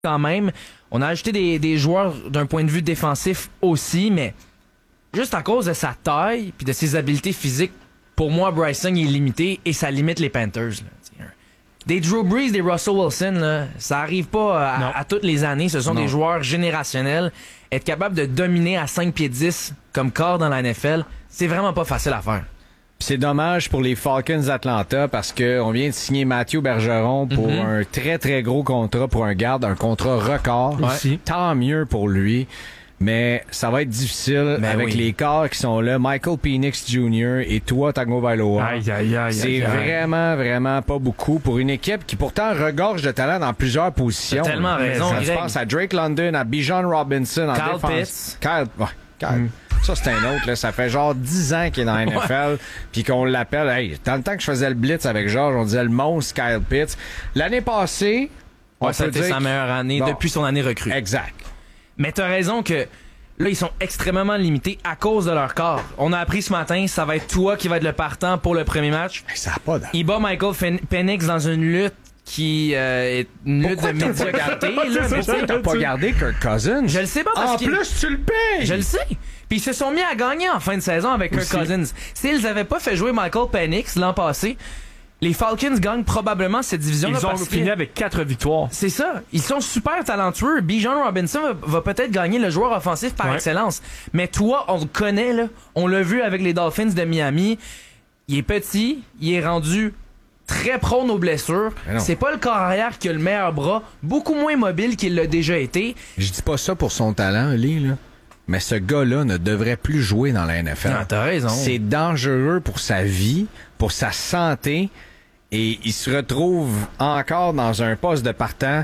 quand même. On a ajouté des joueurs d'un point de vue défensif aussi, mais juste à cause de sa taille puis de ses habiletés physiques, pour moi, Bryce Young est limité et ça limite les Panthers. Là. Des Drew Brees, des Russell Wilson, là, ça arrive pas à toutes les années. Ce sont des joueurs générationnels. Être capable de dominer à 5 pieds 10 comme corps dans la NFL, c'est vraiment pas facile à faire. C'est dommage pour les Falcons d'Atlanta parce que on vient de signer Mathieu Bergeron pour un très très gros contrat pour un garde, un contrat record. Ouais. Tant mieux pour lui. Mais ça va être difficile avec les corps qui sont là. Michael Penix Jr. et toi, Tagovailoa. C'est vraiment, vraiment pas beaucoup pour une équipe qui pourtant regorge de talent dans plusieurs positions. T'as tellement raison, Greg. Je pense à Drake London, à Bijan Robinson en Kyle défense. Kyle. Ça, c'est un autre. Là. Ça fait genre 10 ans qu'il est dans la NFL puis qu'on l'appelle... Hey, dans le temps que je faisais le blitz avec Georges, on disait le monstre Kyle Pitts. L'année passée... ça a été sa meilleure année depuis son année recrue. Exact. Mais t'as raison que là, ils sont extrêmement limités à cause de leur corps. On a appris ce matin, ça va être toi qui va être le partant pour le premier match. Ça a pas d'âge. Il bat Michael Penix dans une lutte qui est une lutte de médiocrité. Pourquoi t'as pas gardé Kirk Cousins? Je le sais pas parce que... En plus, tu le payes! Je le sais. Puis ils se sont mis à gagner en fin de saison avec Kirk Cousins. S'ils avaient pas fait jouer Michael Penix l'an passé, les Falcons gagnent probablement cette division-là. Ils ont fini avec 4 victoires. C'est ça. Ils sont super talentueux. Bijan Robinson va peut-être gagner le joueur offensif par excellence. Mais toi, on le connaît, là. On l'a vu avec les Dolphins de Miami. Il est petit. Il est rendu très prône aux blessures. C'est pas le corps arrière qui a le meilleur bras. Beaucoup moins mobile qu'il l'a déjà été. Je dis pas ça pour son talent, Lee, là. Mais ce gars-là ne devrait plus jouer dans la NFL. Non, t'as raison. C'est dangereux pour sa vie, pour sa santé. Et il se retrouve encore dans un poste de partant.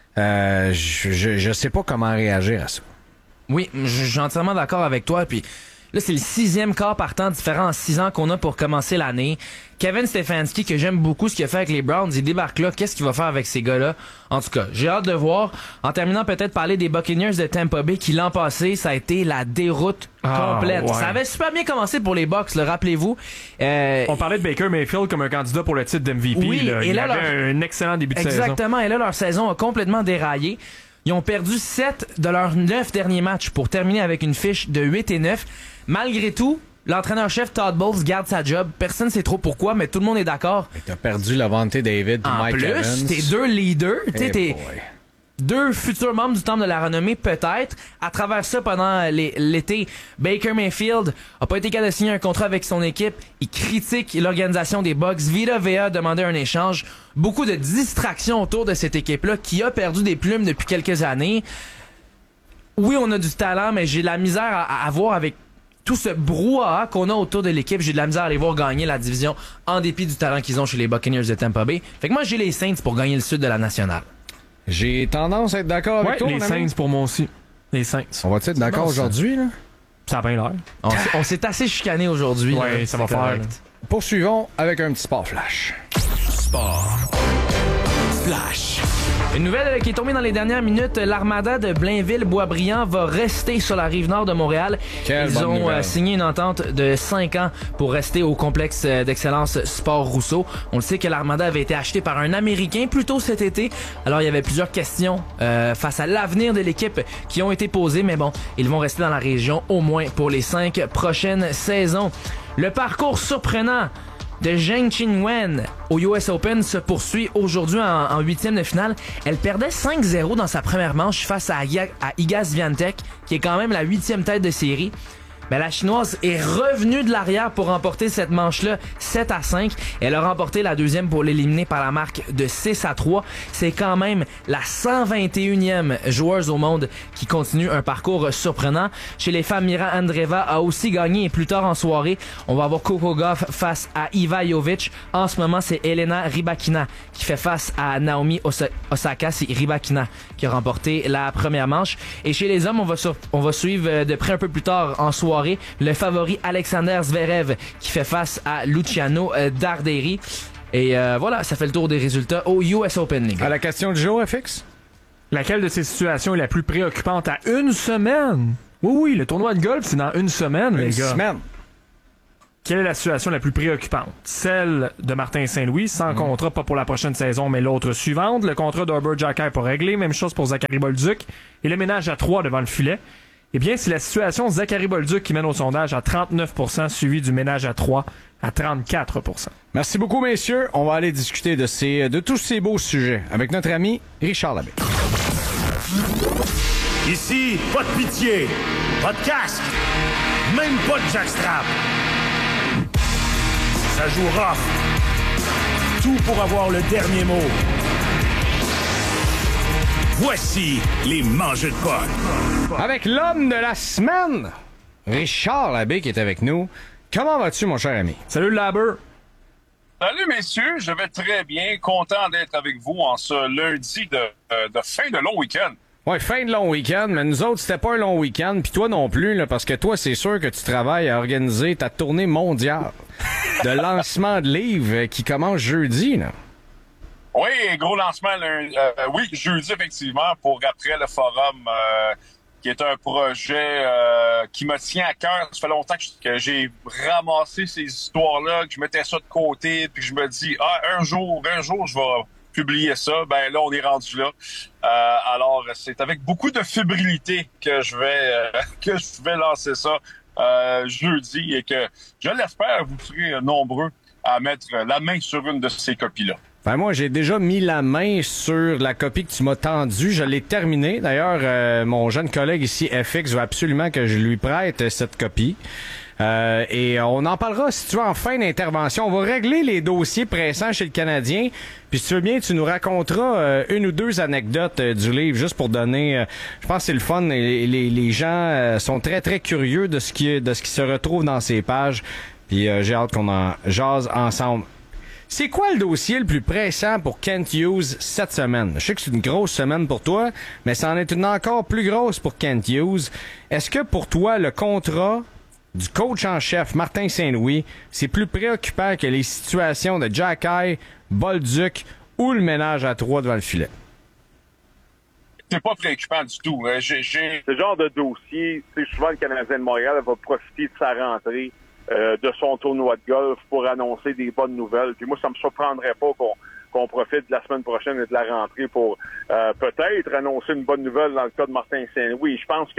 Je sais pas comment réagir à ça. Oui, je suis entièrement d'accord avec toi. Puis là, c'est le 6e quart partant différent en 6 ans qu'on a pour commencer l'année. Kevin Stefanski, que j'aime beaucoup ce qu'il a fait avec les Browns, il débarque là. Qu'est-ce qu'il va faire avec ces gars-là? En tout cas, j'ai hâte de voir. En terminant, peut-être parler des Buccaneers de Tampa Bay qui, l'an passé, ça a été la déroute complète. Ouais. Ça avait super bien commencé pour les Bucs, le rappelez-vous. On parlait de Baker Mayfield comme un candidat pour le titre d'MVP. Oui, là. et Il là, avait un excellent début de saison. Exactement, et là, leur saison a complètement déraillé. Ils ont perdu 7 de leurs 9 derniers matchs pour terminer avec une fiche de 8-9. Malgré tout, l'entraîneur-chef Todd Bowles garde sa job. Personne ne sait trop pourquoi, mais tout le monde est d'accord. T'as perdu Lavonte David et Mike Evans. En plus, tes 2 leaders, t'es 2 futurs membres du Temple de la Renommée, peut-être. À travers ça, pendant l'été, Baker Mayfield a pas été capable de signer un contrat avec son équipe. Il critique l'organisation des Bucs. Vita Vea a demandé un échange. Beaucoup de distractions autour de cette équipe-là qui a perdu des plumes depuis quelques années. Oui, on a du talent, mais j'ai de la misère à voir avec tout ce brouhaha qu'on a autour de l'équipe. J'ai de la misère à les voir gagner la division en dépit du talent qu'ils ont chez les Buccaneers de Tampa Bay. Fait que moi, j'ai les Saints pour gagner le sud de la nationale. J'ai tendance à être d'accord avec toi. Les Saints pour moi aussi. Les Saints. On va-tu être d'accord aujourd'hui, là? Ça a bien l'air. On s'est assez chicané aujourd'hui. Ouais, ça va faire. Poursuivons avec un petit sport flash. Sport flash. Une nouvelle qui est tombée dans les dernières minutes, l'Armada de Blainville-Boisbriand va rester sur la rive nord de Montréal. Ils ont signé une entente de 5 ans pour rester au complexe d'excellence Sport Rousseau. On le sait que l'Armada avait été acheté par un Américain plus tôt cet été. Alors il y avait plusieurs questions face à l'avenir de l'équipe qui ont été posées, mais bon, ils vont rester dans la région au moins pour les 5 prochaines saisons. Le parcours surprenant de Zheng Qinwen au US Open se poursuit aujourd'hui en 8e de finale. Elle perdait 5-0 dans sa première manche face à Iga Swiatek, qui est quand même la 8e tête de série. Mais la Chinoise est revenue de l'arrière pour remporter cette manche-là 7-5. Elle a remporté la deuxième pour l'éliminer par la marque de 6-3. C'est quand même la 121e joueuse au monde qui continue un parcours surprenant. Chez les femmes, Mira Andreeva a aussi gagné et plus tard en soirée, on va avoir Coco Gauff face à Iva Jovic. En ce moment, c'est Elena Rybakina qui fait face à Naomi Osaka. C'est Rybakina qui a remporté la première manche. Et chez les hommes, on va suivre de près un peu plus tard en soirée le favori Alexander Zverev qui fait face à Luciano Darderi. Et voilà, ça fait le tour des résultats au US Open, les gars. À la question du jour, FX? Laquelle de ces situations est la plus préoccupante à une semaine? Oui, le tournoi de golf, c'est dans une semaine, les gars. Une semaine. quelle est la situation la plus préoccupante? Celle de Martin Saint-Louis, sans contrat, pas pour la prochaine saison, mais l'autre suivante. Le contrat d'Herbert Jacquet pour régler. Même chose pour Zachary Bolduc. Et le ménage à 3 devant le filet. Eh bien, c'est la situation Zachary Bolduc qui mène au sondage à 39%, suivi du ménage à 3 à 34%. Merci beaucoup, messieurs. On va aller discuter de tous ces beaux sujets avec notre ami Richard Labbé. Ici, pas de pitié, pas de casque, même pas de jackstrap. Ça joue rough. Tout pour avoir le dernier mot. Voici les mangeux de potes. Avec l'homme de la semaine, Richard Labbé qui est avec nous. Comment vas-tu, mon cher ami? Salut, Labber. Salut, messieurs. Je vais très bien. Content d'être avec vous en ce lundi de fin de long week-end. Ouais, fin de long week-end, mais nous autres, c'était pas un long week-end, puis toi non plus, là, parce que toi, c'est sûr que tu travailles à organiser ta tournée mondiale de lancement de livres qui commence jeudi, là. Oui, gros lancement, oui, jeudi, effectivement, pour après le forum, qui est un projet qui me tient à cœur. Ça fait longtemps que j'ai ramassé ces histoires-là, que je mettais ça de côté, puis je me dis, un jour, je vais publier ça. Ben là, on est rendu là. Alors, c'est avec beaucoup de fébrilité que je vais lancer ça jeudi et que, je l'espère, vous serez nombreux à mettre la main sur une de ces copies-là. Ben moi, j'ai déjà mis la main sur la copie que tu m'as tendue. Je l'ai terminée. D'ailleurs, mon jeune collègue ici, FX, veut absolument que je lui prête cette copie. Et on en parlera, si tu veux, en fin d'intervention. On va régler les dossiers pressants chez le Canadien. Puis si tu veux bien, tu nous raconteras une ou deux anecdotes du livre, juste pour donner... je pense que c'est le fun. Les gens sont très, très curieux de ce qui se retrouve dans ces pages. Puis j'ai hâte qu'on en jase ensemble. C'est quoi le dossier le plus pressant pour Kent Hughes cette semaine? Je sais que c'est une grosse semaine pour toi, mais c'en est une encore plus grosse pour Kent Hughes. Est-ce que pour toi, le contrat du coach en chef Martin Saint-Louis, c'est plus préoccupant que les situations de Jacquet, Bolduc ou le ménage à 3 devant le filet? C'est pas préoccupant du tout. Ce genre de dossier, c'est souvent le Canadien de Montréal va profiter de sa rentrée, de son tournoi de golf pour annoncer des bonnes nouvelles. Puis moi, ça me surprendrait pas qu'on profite de la semaine prochaine et de la rentrée pour peut-être annoncer une bonne nouvelle dans le cas de Martin Saint-Louis. Je pense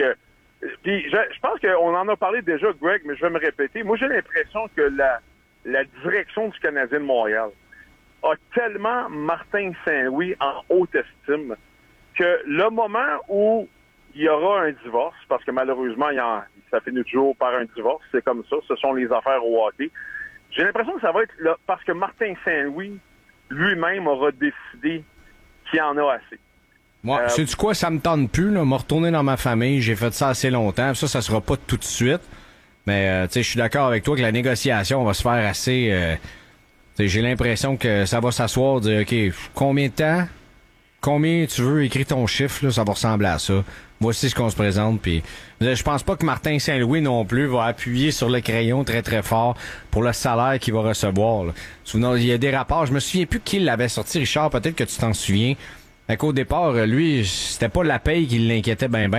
qu'on en a parlé déjà, Greg, mais je vais me répéter. Moi, j'ai l'impression que la direction du Canadien de Montréal a tellement Martin Saint-Louis en haute estime que le moment où il y aura un divorce, parce que malheureusement, ça finit toujours par un divorce, c'est comme ça, ce sont les affaires au hockey. J'ai l'impression que ça va être là, parce que Martin Saint-Louis lui-même aura décidé qu'il en a assez. Moi, sais-tu quoi, ça me tente plus, là, me retourner dans ma famille, j'ai fait ça assez longtemps, ça sera pas tout de suite, mais tu sais, je suis d'accord avec toi que la négociation va se faire assez... j'ai l'impression que ça va s'asseoir, dire, OK, combien de temps? Combien tu veux, écris ton chiffre, là, ça va ressembler à ça. Voici ce qu'on se présente, puis je pense pas que Martin Saint-Louis non plus va appuyer sur le crayon très très fort pour le salaire qu'il va recevoir. Là. Souvenez, il y a des rapports, je me souviens plus qui l'avait sorti, Richard, peut-être que tu t'en souviens. Fait qu'au départ, lui, c'était pas la paye qui l'inquiétait ben.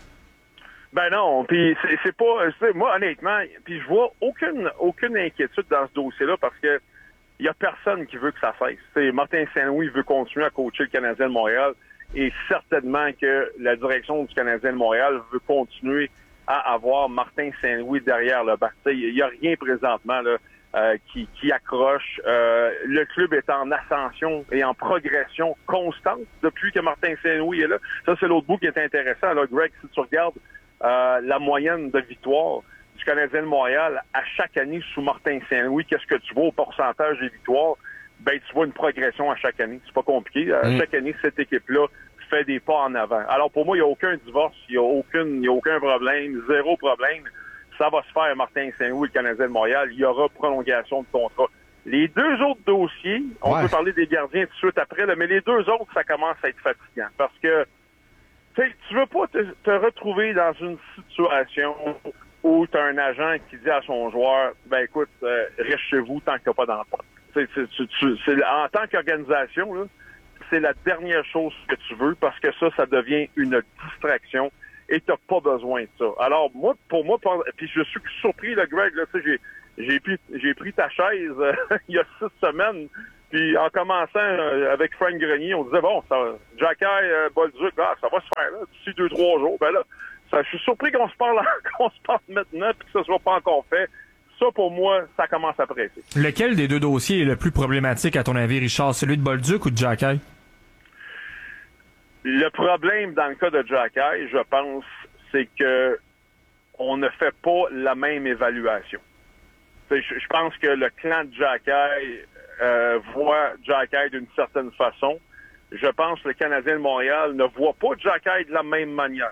Ben non, puis c'est pas... Moi, honnêtement, puis je vois aucune inquiétude dans ce dossier-là parce que il y a personne qui veut que ça cesse. Martin Saint-Louis veut continuer à coacher le Canadien de Montréal et certainement que la direction du Canadien de Montréal veut continuer à avoir Martin Saint-Louis derrière le banc. Il n'y a rien présentement là, qui accroche. Le club est en ascension et en progression constante depuis que Martin Saint-Louis est là. Ça, c'est l'autre bout qui est intéressant. Là, Greg, si tu regardes la moyenne de victoires du Canadien de Montréal à chaque année sous Martin Saint-Louis, qu'est-ce que tu vois au pourcentage des victoires? Ben, tu vois une progression à chaque année. C'est pas compliqué. Chaque année, cette équipe-là fait des pas en avant. Alors, pour moi, il n'y a aucun divorce, il n'y a aucun problème, zéro problème. Ça va se faire, Martin Saint-Louis, le Canadien de Montréal. Il y aura prolongation de contrat. Les deux autres dossiers, on peut parler des gardiens tout de suite après, là, mais les deux autres, ça commence à être fatigant. Parce que tu veux pas te retrouver dans une situation où tu as un agent qui dit à son joueur, ben écoute, reste chez vous tant qu'il n'y a pas d'entente. En tant qu'organisation, là, c'est la dernière chose que tu veux parce que ça devient une distraction et tu n'as pas besoin de ça. Alors, pour moi, puis je suis surpris, là, Greg, là, j'ai pris ta chaise il y a 6 semaines. Puis en commençant avec Frank Grenier, on disait, bon, Jacky, Bolduc, ça va se faire là, d'ici 2-3 jours. Ben là, je suis surpris qu'on se parle maintenant puis que ça soit pas encore fait. Ça, pour moi, ça commence à presser. Lequel des deux dossiers est le plus problématique, à ton avis, Richard? Celui de Bolduc ou de Jacky? Le problème dans le cas de Jacky, je pense, c'est que on ne fait pas la même évaluation. Je pense que le clan de Jacky voit Jacky d'une certaine façon. Je pense que le Canadien de Montréal ne voit pas Jacky de la même manière.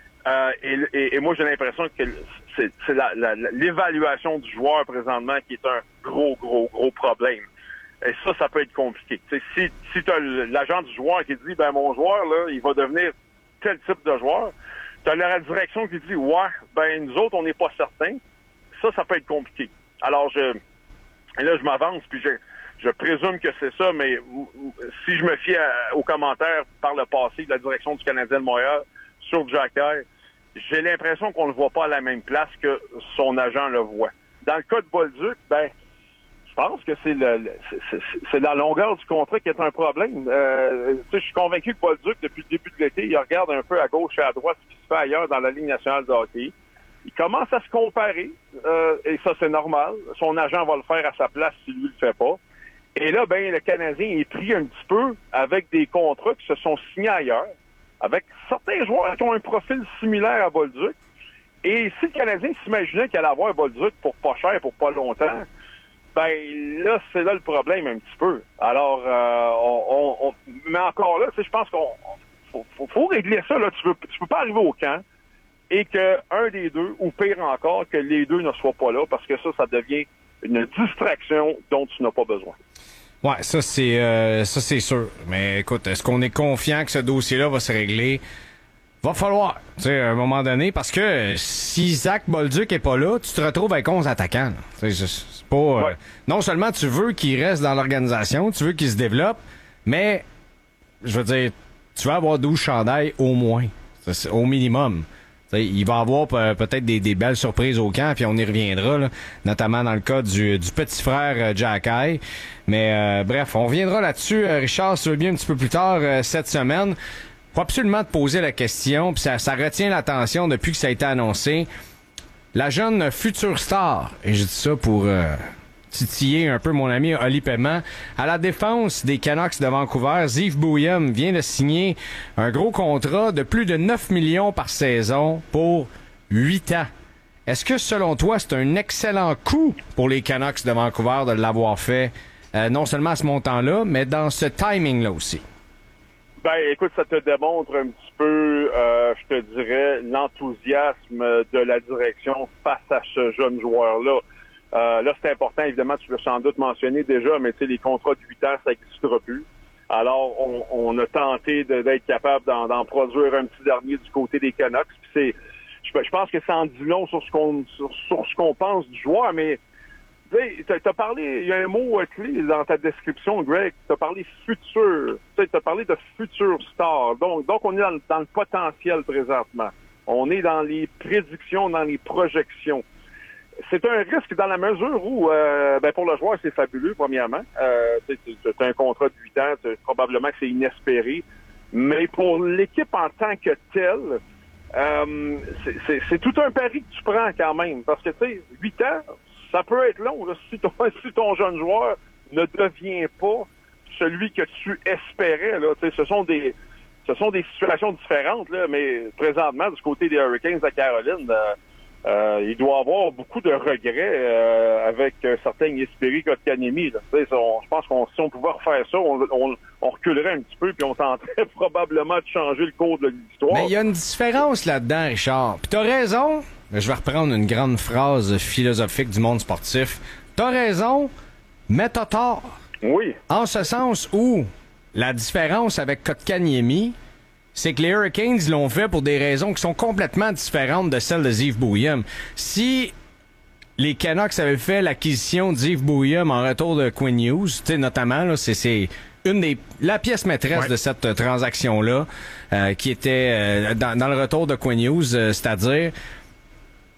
Et moi, j'ai l'impression que c'est l'évaluation du joueur présentement qui est un gros problème. Et ça peut être compliqué. T'sais, si tu as l'agent du joueur qui dit, ben mon joueur, là, il va devenir tel type de joueur, tu as la direction qui dit, ouais, ben nous autres, on n'est pas certains. Ça peut être compliqué. Alors, là, je m'avance, puis je présume que c'est ça, mais si je me fie aux commentaires par le passé de la direction du Canadien de Montréal sur Jacky, j'ai l'impression qu'on ne le voit pas à la même place que son agent le voit. Dans le cas de Bolduc, ben, je pense que c'est la longueur du contrat qui est un problème. Je suis convaincu que Bolduc, depuis le début de l'été, il regarde un peu à gauche et à droite ce qui se fait ailleurs dans la Ligue nationale de hockey. Il commence à se comparer, et ça, c'est normal. Son agent va le faire à sa place si lui le fait pas. Et là, ben, le Canadien est pris un petit peu avec des contrats qui se sont signés ailleurs, avec certains joueurs qui ont un profil similaire à Bolduc. Et si le Canadien s'imaginait qu'il allait avoir Bolduc pour pas cher, pour pas longtemps, ben là, c'est là le problème un petit peu. Alors, mais encore là, je pense qu'on faut régler ça. Là. Tu peux pas arriver au camp et qu'un des deux, ou pire encore, que les deux ne soient pas là, parce que ça devient une distraction dont tu n'as pas besoin. Ouais, ça c'est sûr. Mais écoute, est-ce qu'on est confiant que ce dossier-là va se régler? Va falloir, tu sais, à un moment donné, parce que si Zach Bolduc est pas là, tu te retrouves avec 11 attaquants. C'est pas. Ouais. Non seulement tu veux qu'il reste dans l'organisation, tu veux qu'il se développe, mais je veux dire, tu vas avoir 12 chandails au moins, au minimum. T'sais, il va y avoir peut-être des belles surprises au camp, puis on y reviendra, là, notamment dans le cas du petit frère Jacky. Mais bref, on reviendra là-dessus, Richard, si tu veux bien, un petit peu plus tard cette semaine. Faut absolument te poser la question, puis ça retient l'attention depuis que ça a été annoncé. La jeune future star, et je dis ça pour titiller un peu mon ami Oli Paiement, à la défense des Canucks de Vancouver, Ziv Bouyem vient de signer un gros contrat de plus de 9 millions par saison pour 8 ans. Est-ce que, selon toi, c'est un excellent coup pour les Canucks de Vancouver de l'avoir fait, non seulement à ce montant-là, mais dans ce timing-là aussi? Ben, écoute, ça te démontre un petit peu, je te dirais, l'enthousiasme de la direction face à ce jeune joueur-là. Là, c'est important, évidemment, tu l'as sans doute mentionné déjà, mais tu sais, les contrats de 8 ans, ça n'existera plus. Alors, on a tenté d'être capable d'en produire un petit dernier du côté des Canucks. Puis je pense que ça en dit long sur ce qu'on pense du joueur, mais t'as parlé, il y a un mot clé dans ta description, Greg, t'as parlé futur, t'as parlé de futur star. Donc on est dans le potentiel présentement. On est dans les prédictions, dans les projections. C'est un risque dans la mesure où, pour le joueur, c'est fabuleux, premièrement. C'est un contrat de 8 ans, probablement que c'est inespéré. Mais pour l'équipe en tant que telle, c'est tout un pari que tu prends quand même. Parce que, tu sais, 8 ans, ça peut être long, là, si ton jeune joueur ne devient pas celui que tu espérais, là. Tu sais, ce sont des situations différentes, là, mais présentement, du côté des Hurricanes de Caroline, il doit avoir beaucoup de regrets avec certains Jesperi Kotkaniemi. Je pense que si on pouvait refaire ça, on reculerait un petit peu puis on tenterait probablement de changer le cours de l'histoire. Mais il y a une différence là-dedans, Richard. Puis t'as raison. Je vais reprendre une grande phrase philosophique du monde sportif. T'as raison, mais t'as tort. Oui. En ce sens où la différence avec Kotkaniemi, c'est que les Hurricanes l'ont fait pour des raisons qui sont complètement différentes de celles de Ziv Bouyem. Si les Canucks avaient fait l'acquisition de Ziv Bouyem en retour de Quinn Hughes, notamment, là, c'est la pièce maîtresse de cette transaction-là, qui était dans le retour de Quinn Hughes, c'est-à-dire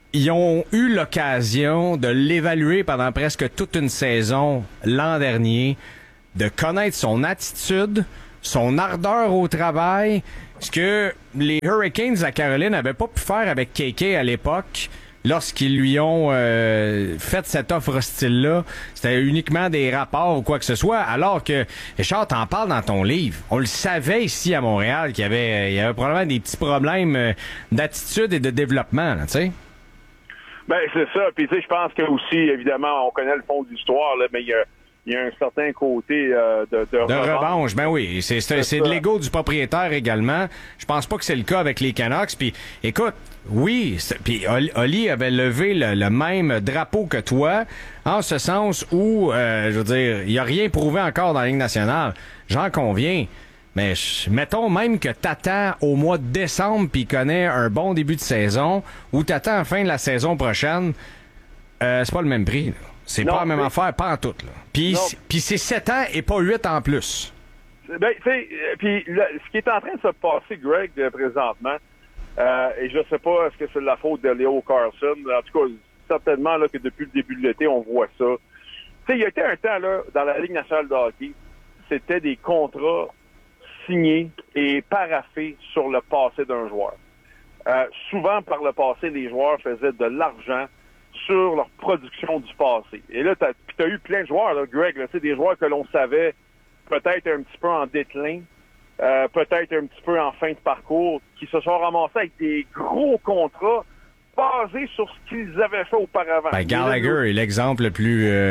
ils ont eu l'occasion de l'évaluer pendant presque toute une saison l'an dernier, de connaître son attitude, son ardeur au travail, ce que les Hurricanes de la Caroline n'avaient pas pu faire avec KK à l'époque. Lorsqu'ils lui ont fait cette offre hostile-là, c'était uniquement des rapports ou quoi que ce soit, alors que, Richard, t'en parles dans ton livre. On le savait ici à Montréal qu'il y avait probablement des petits problèmes d'attitude et de développement, tu sais. Ben, c'est ça. Puis, tu sais, je pense que aussi, évidemment, on connaît le fond de l'histoire, là, mais il y a un certain côté de revanche. Ben oui, c'est de l'ego du propriétaire également. Je pense pas que c'est le cas avec les Canucks. Puis, écoute, oui, puis Oli avait levé le même drapeau que toi, en ce sens où, je veux dire, il a rien prouvé encore dans la Ligue nationale. J'en conviens. Mais mettons même que t'attends au mois de décembre puis connaît un bon début de saison, ou t'attends à la fin de la saison prochaine, c'est pas le même prix, là. C'est pas la même affaire, pas en tout, là. Puis c'est 7 ans et pas 8 en plus. Ben, tu sais, puis ce qui est en train de se passer, Greg, présentement, et je sais pas est-ce que c'est de la faute de Leo Carlson, en tout cas, certainement là que depuis le début de l'été, on voit ça. Tu sais, il y a été un temps, là, dans la Ligue nationale de hockey, c'était des contrats signés et paraphés sur le passé d'un joueur. Souvent, par le passé, les joueurs faisaient de l'argent sur leur production du passé. Et là, t'as eu plein de joueurs, là, Greg, là, des joueurs que l'on savait peut-être un petit peu en déclin, peut-être un petit peu en fin de parcours, qui se sont ramassés avec des gros contrats basés sur ce qu'ils avaient fait auparavant. Ben, Gallagher est l'exemple le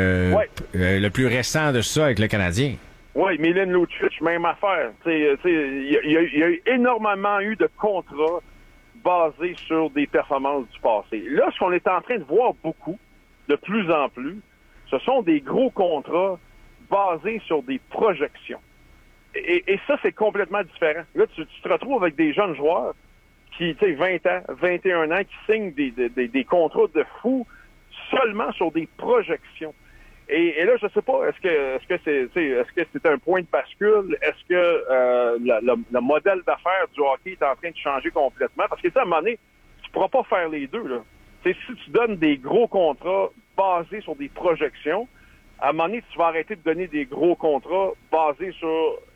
plus récent de ça avec le Canadien. Oui, Milan Lucic, même affaire. Il y a eu énormément de contrats basés sur des performances du passé. Là, ce qu'on est en train de voir beaucoup, de plus en plus, ce sont des gros contrats basés sur des projections. Et ça, c'est complètement différent. Là, tu te retrouves avec des jeunes joueurs qui, 20 ans, 21 ans, qui signent des contrats de fous seulement sur des projections. Et là, je sais pas, est-ce que c'est un point de bascule? Est-ce que le modèle d'affaires du hockey est en train de changer complètement? Parce que, à un moment donné, tu pourras pas faire les deux, là. Si tu donnes des gros contrats basés sur des projections, à un moment donné, tu vas arrêter de donner des gros contrats basés sur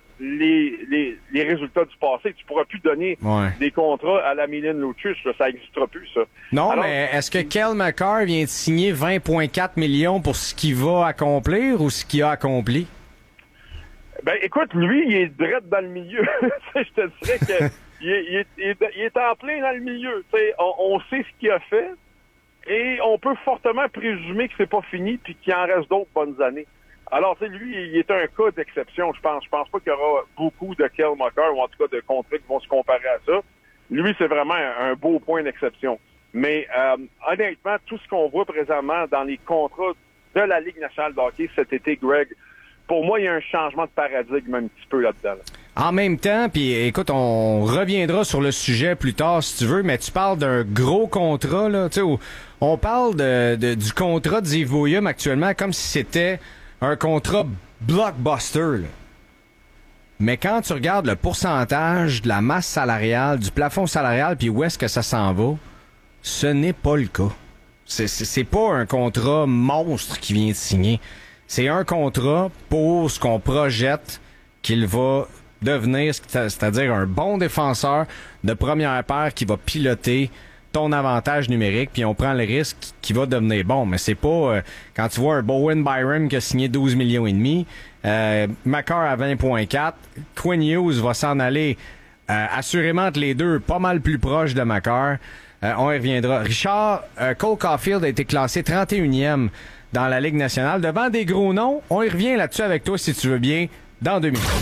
les résultats du passé. Tu pourras plus donner des contrats à la Milan Lucic, ça n'existera plus, ça. Non, alors, mais est-ce que Cale Makar vient de signer 20,4 millions pour ce qu'il va accomplir ou ce qu'il a accompli? Ben, écoute, lui, il est direct dans le milieu. Je te dirais que il est en plein dans le milieu. On sait ce qu'il a fait et on peut fortement présumer que c'est pas fini puis qu'il en reste d'autres bonnes années. Alors, lui, il est un cas d'exception, je pense. Je pense pas qu'il y aura beaucoup de Cale Makar, ou en tout cas de contrats qui vont se comparer à ça. Lui, c'est vraiment un beau point d'exception. Mais honnêtement, tout ce qu'on voit présentement dans les contrats de la Ligue nationale de hockey cet été, Greg, pour moi, il y a un changement de paradigme un petit peu là-dedans. En même temps, puis écoute, on reviendra sur le sujet plus tard si tu veux, mais tu parles d'un gros contrat, là, tu sais, on parle du contrat de Yves Boeheim actuellement comme si c'était un contrat blockbuster, là. Mais quand tu regardes le pourcentage de la masse salariale, du plafond salarial, puis où est-ce que ça s'en va, ce n'est pas le cas. C'est pas un contrat monstre qui vient de signer. C'est un contrat pour ce qu'on projette qu'il va devenir, c'est-à-dire un bon défenseur de première paire qui va piloter ton avantage numérique, puis on prend le risque qu'il va devenir bon. Mais c'est pas... quand tu vois un Bowen Byram qui a signé 12 millions et demi, Makar à 20,4, Quinn Hughes va s'en aller assurément entre les deux, pas mal plus proche de Makar. On y reviendra. Richard, Cole Caulfield a été classé 31e dans la Ligue nationale. Devant des gros noms, on y revient là-dessus avec toi, si tu veux bien, dans 2 minutes.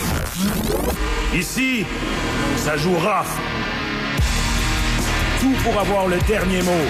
Ici, ça joue rough. Tout pour avoir le dernier mot.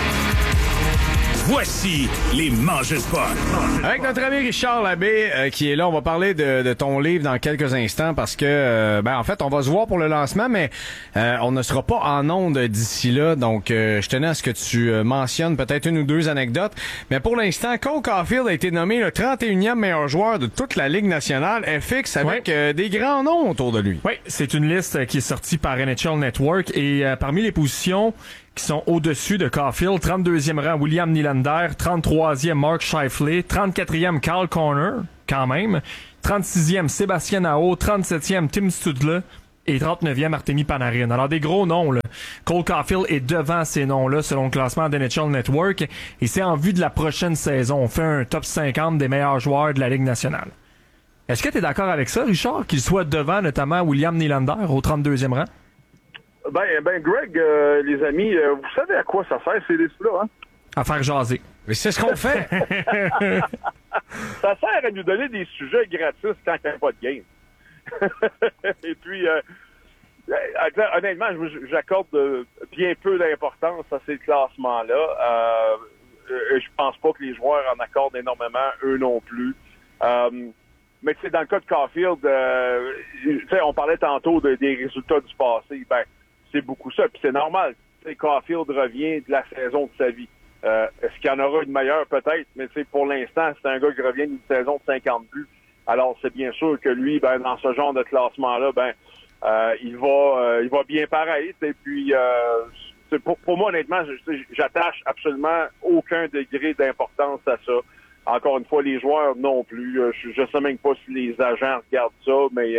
Voici les Mangeurs de Puck. Avec notre ami Richard Labbé qui est là, on va parler de ton livre dans quelques instants parce que, en fait, on va se voir pour le lancement, mais on ne sera pas en ondes d'ici là. Donc, je tenais à ce que tu mentionnes peut-être une ou deux anecdotes. Mais pour l'instant, Cole Caulfield a été nommé le 31e meilleur joueur de toute la Ligue nationale FX avec des grands noms autour de lui. Oui, c'est une liste qui est sortie par NHL Network et parmi les positions qui sont au-dessus de Caulfield. 32e rang, William Nylander. 33e, Mark Scheifele. 34e, Kyle Connor, quand même. 36e, Sébastien Aho. 37e, Tim Stützle. Et 39e, Artemi Panarin. Alors, des gros noms, là. Cole Caulfield est devant ces noms-là, selon le classement d'NHL Network. Et c'est en vue de la prochaine saison. On fait un top 50 des meilleurs joueurs de la Ligue nationale. Est-ce que tu es d'accord avec ça, Richard, qu'il soit devant, notamment, William Nylander, au 32e rang? Ben, Greg, les amis, vous savez à quoi ça sert, ces listes-là, hein? À faire jaser. Mais c'est ce qu'on fait. Ça sert à nous donner des sujets gratis quand il n'y a pas de game. Et puis, honnêtement, j'accorde bien peu d'importance à ces classements-là. Je pense pas que les joueurs en accordent énormément, eux non plus. Mais tu sais, dans le cas de Caulfield, on parlait tantôt des résultats du passé. Ben, c'est beaucoup ça, puis c'est normal. T'sais, Caulfield revient de la saison de sa vie. Est-ce qu'il y en aura une meilleure? Peut-être, mais pour l'instant, c'est un gars qui revient d'une saison de 50 buts. Alors, c'est bien sûr que lui, dans ce genre de classement-là, il va bien pareil. Et puis, pour moi, honnêtement, j'attache absolument aucun degré d'importance à ça. Encore une fois, les joueurs non plus. Je sais même pas si les agents regardent ça, mais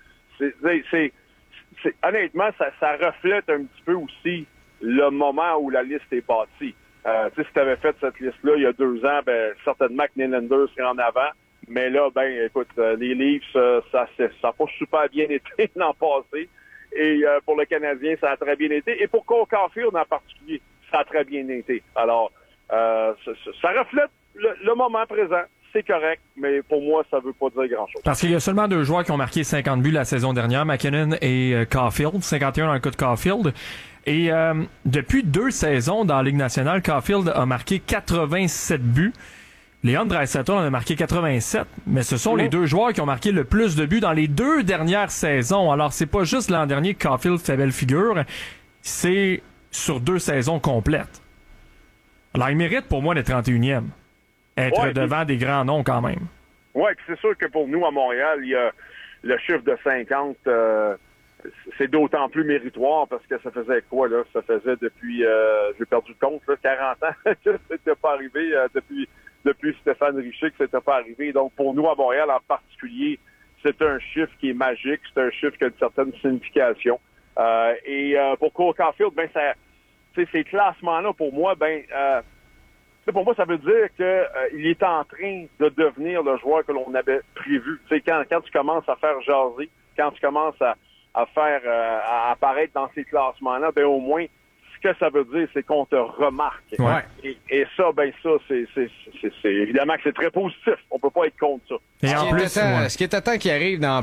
honnêtement, ça reflète un petit peu aussi le moment où la liste est bâtie. Si tu avais fait cette liste-là il y a 2 ans, certainement que Nylander serait en avant. Mais là, écoute, les Leafs, ça n'a pas super bien été l'an passé. Et pour le Canadien, ça a très bien été. Et pour Cole Caulfield en particulier, ça a très bien été. Alors, ça reflète le moment présent. C'est correct, mais pour moi, ça veut pas dire grand-chose. Parce qu'il y a seulement 2 joueurs qui ont marqué 50 buts la saison dernière, McKinnon et Caulfield, 51 dans le cas de Caulfield. Et depuis 2 saisons dans la Ligue nationale, Caulfield a marqué 87 buts. Leon Draisaitl en a marqué 87, mais ce sont les 2 joueurs qui ont marqué le plus de buts dans les 2 dernières saisons. Alors, c'est pas juste l'an dernier que Caulfield fait belle figure, c'est sur 2 saisons complètes. Alors, il mérite pour moi d'être 31e. Être devant des grands noms quand même. Oui, c'est sûr que pour nous, à Montréal, il y a le chiffre de 50, c'est d'autant plus méritoire parce que ça faisait quoi, là? Ça faisait depuis, j'ai perdu le compte, là, 40 ans que c'était pas arrivé, depuis Stéphane Richer que c'était pas arrivé. Donc, pour nous, à Montréal en particulier, c'est un chiffre qui est magique, c'est un chiffre qui a une certaine signification. Pour Cole Caulfield, ces classements-là, pour moi, pour moi, ça veut dire qu'il est en train de devenir le joueur que l'on avait prévu. Quand tu commences à faire jaser, quand tu commences à faire à apparaître dans ces classements-là, au moins, ce que ça veut dire, c'est qu'on te remarque. Ouais. Et ça, c'est évidemment que c'est très positif. On peut pas être contre ça. Et en plus, ce qui est à temps qui arrive dans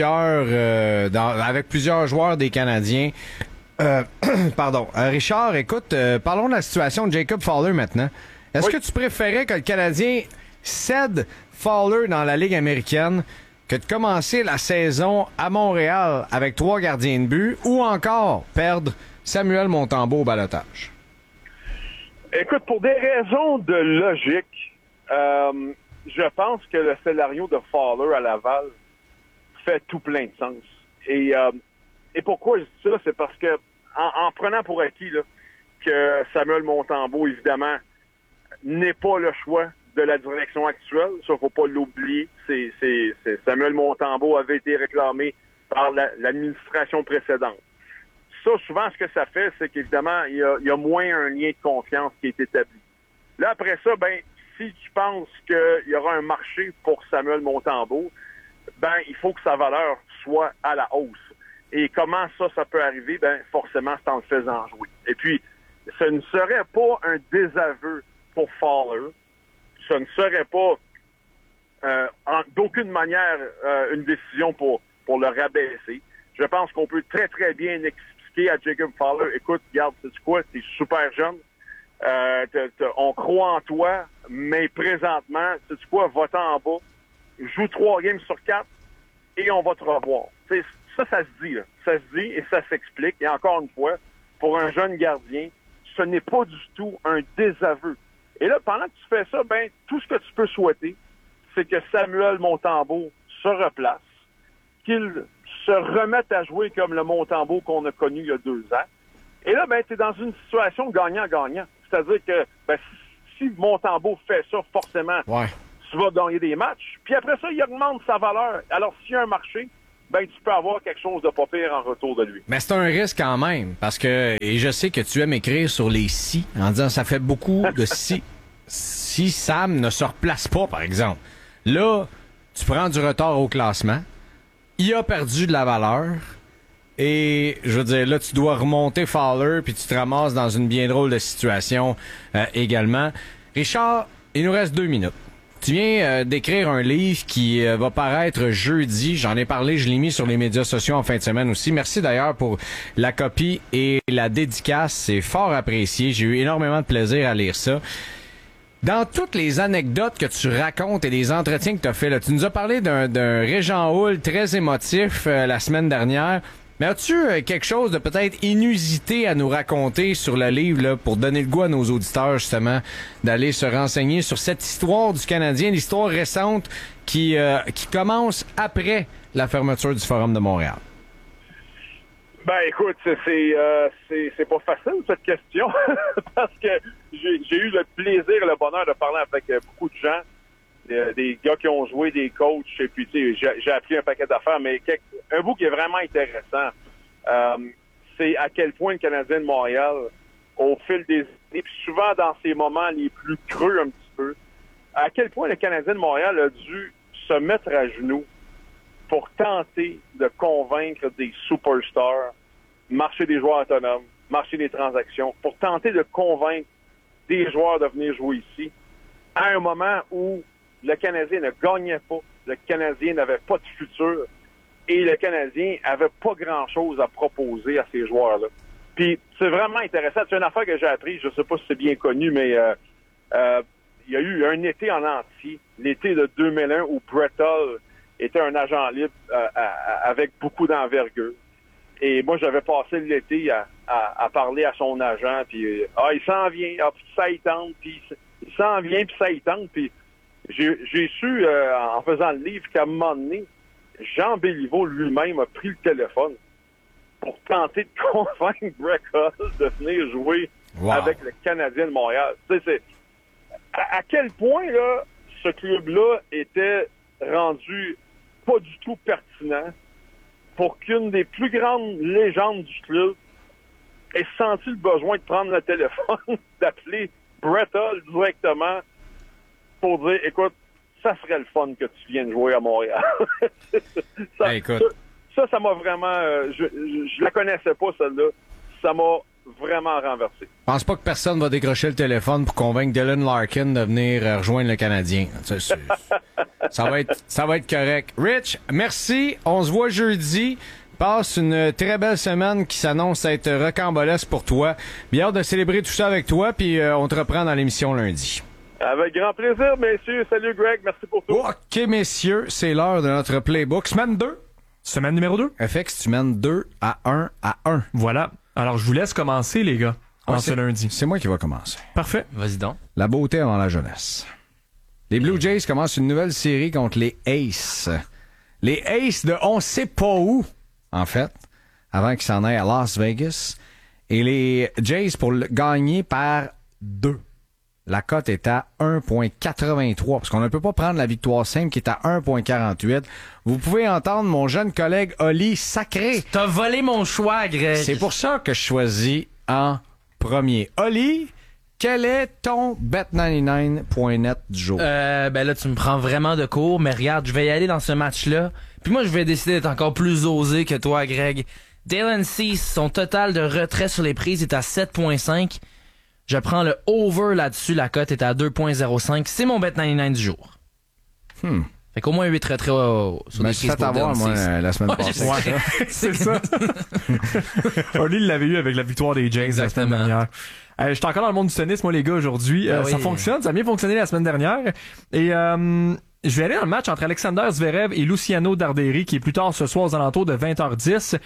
avec plusieurs joueurs des Canadiens. Pardon. Richard, écoute, parlons de la situation de Jacob Fowler maintenant. Est-ce que tu préférais que le Canadien cède Fowler dans la Ligue américaine que de commencer la saison à Montréal avec 3 gardiens de but ou encore perdre Samuel Montembeault au ballottage? Écoute, pour des raisons de logique, je pense que le scénario de Fowler à Laval fait tout plein de sens. Et pourquoi je dis ça? C'est parce que en prenant pour acquis là, que Samuel Montembeault, évidemment, n'est pas le choix de la direction actuelle. Ça, faut pas l'oublier. C'est Samuel Montembeault avait été réclamé par l'administration précédente. Ça, souvent, ce que ça fait, c'est qu'évidemment, il y a moins un lien de confiance qui est établi. Là, après ça, si tu penses qu'il y aura un marché pour Samuel Montembeault, il faut que sa valeur soit à la hausse. Et comment ça peut arriver? Forcément, c'est en le faisant jouer. Et puis, ce ne serait pas un désaveu pour Fowler. Ce ne serait pas d'aucune manière une décision pour le rabaisser. Je pense qu'on peut très, très bien expliquer à Jacob Fowler, écoute, regarde, sais-tu quoi? T'es super jeune. On croit en toi, mais présentement, sais-tu quoi? Va-t'en en bas. Joue 3 games sur 4 et on va te revoir. T'sais, ça se dit, là. Ça se dit et ça s'explique. Et encore une fois, pour un jeune gardien, ce n'est pas du tout un désaveu. Et là, pendant que tu fais ça, tout ce que tu peux souhaiter, c'est que Samuel Montembeault se replace, qu'il se remette à jouer comme le Montembeault qu'on a connu il y a 2 ans, Et là, ben, tu es dans une situation gagnant-gagnant. C'est-à-dire que si Montembeault fait ça, forcément, tu vas gagner des matchs. Puis après ça, il augmente sa valeur. Alors, s'il y a un marché, ben tu peux avoir quelque chose de pas pire en retour de lui. Mais c'est un risque quand même, parce que, et je sais que tu aimes écrire sur les si, en disant ça fait beaucoup de si Sam ne se replace pas, par exemple. Là, tu prends du retard au classement, il a perdu de la valeur, et je veux dire, là, tu dois remonter Fowler, puis tu te ramasses dans une bien drôle de situation également. Richard, il nous reste 2 minutes. Tu viens d'écrire un livre qui va paraître jeudi. J'en ai parlé, je l'ai mis sur les médias sociaux en fin de semaine aussi. Merci d'ailleurs pour la copie et la dédicace. C'est fort apprécié. J'ai eu énormément de plaisir à lire ça. Dans toutes les anecdotes que tu racontes et les entretiens que tu as fait, là, tu nous as parlé d'un Régent Houle très émotif la semaine dernière. Mais as-tu quelque chose de peut-être inusité à nous raconter sur le livre là, pour donner le goût à nos auditeurs, justement, d'aller se renseigner sur cette histoire du Canadien, l'histoire récente qui commence après la fermeture du Forum de Montréal? Ben, écoute, c'est pas facile, cette question, parce que j'ai eu le plaisir et le bonheur de parler avec beaucoup de gens, des gars qui ont joué, des coachs, et puis tu sais, j'ai appris un paquet d'affaires, mais un bout qui est vraiment intéressant, c'est à quel point le Canadien de Montréal, au fil des années, puis souvent dans ces moments les plus creux un petit peu, à quel point le Canadien de Montréal a dû se mettre à genoux pour tenter de convaincre des superstars, marché des joueurs autonomes, marché des transactions, pour tenter de convaincre des joueurs de venir jouer ici, à un moment où le Canadien ne gagnait pas, le Canadien n'avait pas de futur et le Canadien avait pas grand-chose à proposer à ces joueurs-là. Puis c'est vraiment intéressant. C'est une affaire que j'ai appris, je sais pas si c'est bien connu, mais il y a eu un été en entier, l'été de 2001, où Brett Hull était un agent libre avec beaucoup d'envergure. Et moi, j'avais passé l'été à parler à son agent, puis il s'en vient, puis ça y tente, puis il s'en vient, puis ça y tente, puis j'ai su, en faisant le livre, qu'à un moment donné, Jean Béliveau lui-même a pris le téléphone pour tenter de convaincre Brett Hull de venir jouer avec le Canadien de Montréal. Tu sais, à quel point, là, ce club-là était rendu pas du tout pertinent pour qu'une des plus grandes légendes du club ait senti le besoin de prendre le téléphone, d'appeler Brett Hull directement pour dire, écoute, ça serait le fun que tu viennes jouer à Montréal. Ça m'a vraiment... je la connaissais pas, celle-là. Ça m'a vraiment renversé. Je pense pas que personne va décrocher le téléphone pour convaincre Dylan Larkin de venir rejoindre le Canadien. Ça va être correct. Rich, merci. On se voit jeudi. Passe une très belle semaine qui s'annonce être rocambolesque pour toi. Bien hâte de célébrer tout ça avec toi, puis on te reprend dans l'émission lundi. Avec grand plaisir, messieurs. Salut, Greg. Merci pour tout. OK, messieurs, c'est l'heure de notre playbook. Semaine 2. Semaine numéro 2. FX, tu mènes 2-1 à 1. Voilà. Alors, je vous laisse commencer, les gars, ce lundi. C'est moi qui va commencer. Parfait. Vas-y donc. La beauté avant la jeunesse. Les Blue Jays commencent une nouvelle série contre les Aces. Les Aces de on sait pas où, en fait, avant qu'ils s'en aillent à Las Vegas. Et les Jays pour gagner par 2. La cote est à 1,83 parce qu'on ne peut pas prendre la victoire simple qui est à 1,48. Vous pouvez entendre mon jeune collègue Oli sacré. T'as volé mon choix, Greg. C'est pour ça que je choisis en premier. Oli, quel est ton Bet99.net du jour? Ben là, tu me prends vraiment de court, mais regarde, je vais y aller dans ce match-là. Puis moi, je vais décider d'être encore plus osé que toi, Greg. Dalen Cease, son total de retrait sur les prises est à 7,5. Je prends le over là-dessus. La cote est à 2,05. C'est mon Bet99 du jour. Fait qu'au moins 8 retraits sur les prises pour avoir, moi, la semaine passée. C'est ça. Oli l'avait eu avec la victoire des Jays la semaine dernière. Je suis encore dans le monde du tennis, moi, les gars, aujourd'hui. Ça fonctionne. Ça a bien fonctionné la semaine dernière. Et je vais aller dans le match entre Alexander Zverev et Luciano Darderi, qui est plus tard ce soir aux alentours de 20h10.